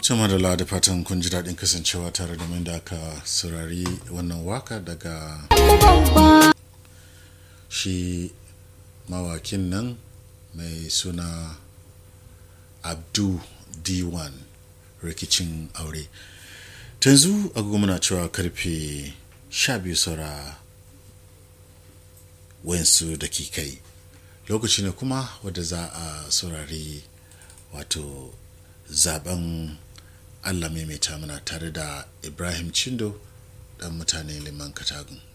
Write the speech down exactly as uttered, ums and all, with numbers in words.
Jama'a da fatan kun ji daɗin kasancewa tare da mai da aka saurari wannan waka daga shi mawakin nan mai suna Abdu D one rikicin aure. Tanzu agogo muna cewa karfe sha biyu saura wayansu dakikai. Lokaci ne kuma wadda za a saurari wato zaben Allah maimaita mana tare da Ibrahim Chindo dan mutane Liman Katagun.